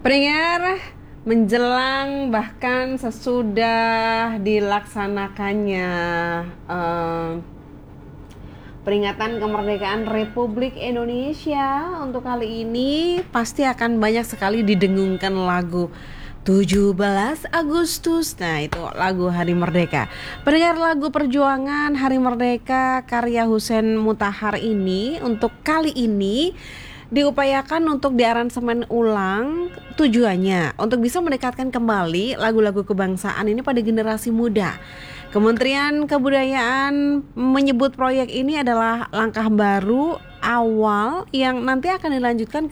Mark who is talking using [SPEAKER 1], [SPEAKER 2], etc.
[SPEAKER 1] Pendengar, menjelang bahkan sesudah dilaksanakannya peringatan kemerdekaan Republik Indonesia, untuk kali ini pasti akan banyak sekali didengungkan lagu 17 Agustus. Nah, itu lagu Hari Merdeka. Pendengar, lagu perjuangan Hari Merdeka karya Husein Mutahar ini untuk kali ini diupayakan untuk diaransemen ulang, tujuannya untuk bisa mendekatkan kembali lagu-lagu kebangsaan ini pada generasi muda. Kementerian Kebudayaan menyebut proyek ini adalah langkah baru awal yang nanti akan dilanjutkan